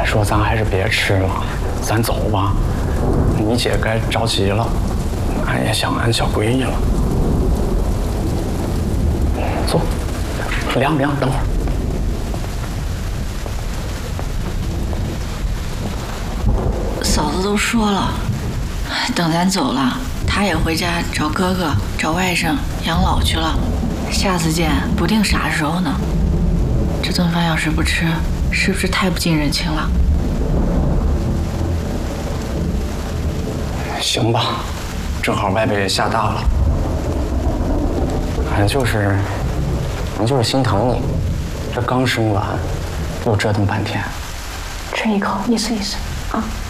俺说咱还是别吃了，咱走吧。你姐该着急了，俺也想俺小闺女了。坐，凉不凉？等会儿。 嫂子都说了，等咱走了，她也回家找哥哥、找外甥养老去了。下次见不定啥时候呢。这顿饭要是不吃，是不是太不近人情了？ 行吧，正好外边也下大了，俺就是心疼你，这刚生完，又折腾半天。 吃一口，意思意思啊。